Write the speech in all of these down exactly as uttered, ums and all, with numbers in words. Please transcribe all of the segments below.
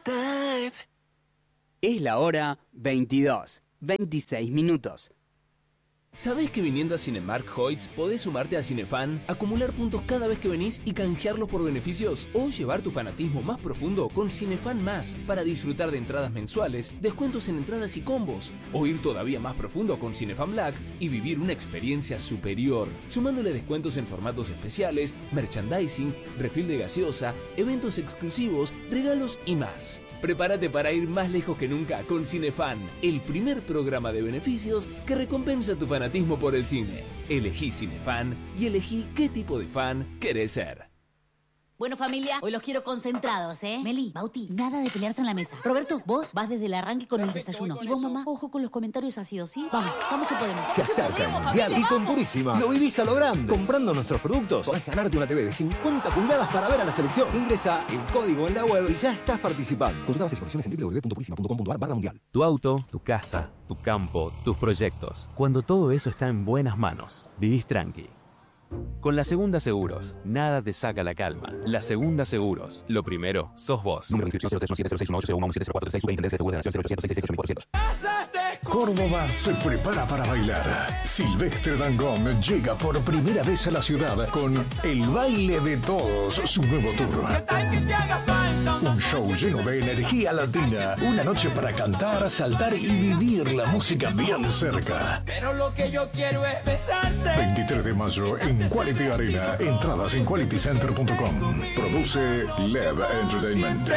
type. Es la hora veintidós, veintiséis minutos. ¿Sabés que viniendo a Cinemark Hoyts podés sumarte a Cinefan, acumular puntos cada vez que venís y canjearlos por beneficios? O llevar tu fanatismo más profundo con Cinefan Más para disfrutar de entradas mensuales, descuentos en entradas y combos. O ir todavía más profundo con Cinefan Black y vivir una experiencia superior, sumándole descuentos en formatos especiales, merchandising, refill de gaseosa, eventos exclusivos, regalos y más. Prepárate para ir más lejos que nunca con Cinefan, el primer programa de beneficios que recompensa tu fanatismo por el cine. Elegí Cinefan y elegí qué tipo de fan querés ser. Bueno, familia, hoy los quiero concentrados, ¿eh? Meli, Bauti, nada de pelearse en la mesa. Roberto, vos vas desde el arranque con Perfecto, el desayuno. Y vos, mamá, ojo con los comentarios ácidos, ¿sí? Vamos, vamos que podemos. Se acerca el Mundial y con Purísima lo vivís a lo grande. Comprando nuestros productos podés ganarte una T V de cincuenta pulgadas para ver a la selección. Ingresa el código en la web y ya estás participando. Consulta bases y condiciones en w w w punto purísima punto com punto a r barra mundial. Tu auto, tu casa, tu campo, tus proyectos. Cuando todo eso está en buenas manos, vivís tranqui. Con la Segunda Seguros, nada te saca la calma. La Segunda Seguros, lo primero, sos vos. Número de inscripción cero tres uno siete cero seis uno ocho cero uno siete cero cuatro seis. Superintendencia de Seguros de la Nación cero ochocientos sesenta y seis ochenta y cuatro. Córdoba se prepara para bailar. Silvestre Dangond llega por primera vez a la ciudad con El Baile de Todos, su nuevo tour. Un show lleno de energía latina. Una noche para cantar, saltar y vivir la música bien cerca. Pero lo que yo quiero es besarte. veintitrés de mayo en Quality Arena. Entradas en quality center punto com. Produce Lev Entertainment.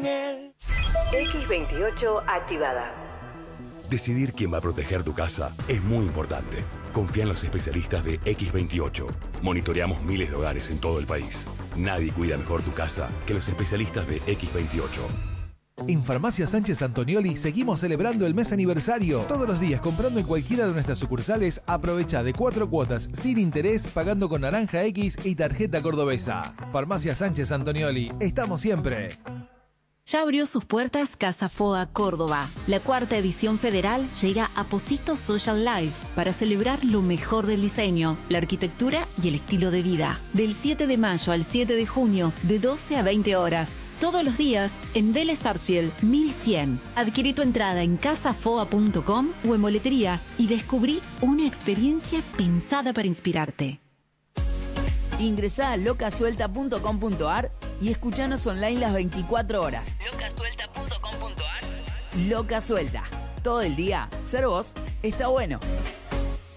X veintiocho activada. Decidir quién va a proteger tu casa es muy importante. Confía en los especialistas de X veintiocho. Monitoreamos miles de hogares en todo el país. Nadie cuida mejor tu casa que los especialistas de X veintiocho. En Farmacia Sánchez Antonioli seguimos celebrando el mes aniversario. Todos los días comprando en cualquiera de nuestras sucursales, aprovecha de cuatro cuotas sin interés pagando con Naranja X y tarjeta cordobesa. Farmacia Sánchez Antonioli, estamos siempre. Ya abrió sus puertas Casa Foa Córdoba. La cuarta edición federal llega a Posito Social Life para celebrar lo mejor del diseño, la arquitectura y el estilo de vida. Del siete de mayo al siete de junio, de doce a veinte horas. Todos los días en Vélez Sarsfield mil cien. Adquirí tu entrada en casafoa punto com o en boletería y descubrí una experiencia pensada para inspirarte. Ingresá a loca suelta punto com punto a r y escuchanos online las veinticuatro horas. loca suelta punto com punto a r. Loca Suelta. Todo el día, ser vos está bueno.